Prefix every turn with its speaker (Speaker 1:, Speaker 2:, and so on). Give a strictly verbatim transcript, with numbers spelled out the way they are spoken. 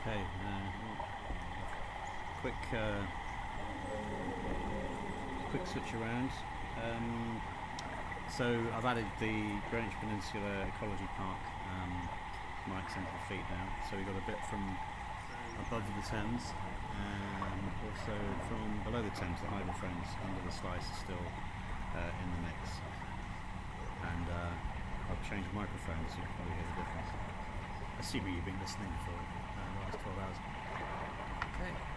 Speaker 1: Okay, uh, quick uh, quick switch around. Um, so I've added the Greenwich Peninsula Ecology Park um, mic centre feed now. So we've got a bit from above the Thames and also from below the Thames, the Idle Friends under the slice is still uh, in the mix. And uh, I've changed microphones, so you can probably hear the difference. Assuming you've been listening for uh, the last twelve hours. Okay.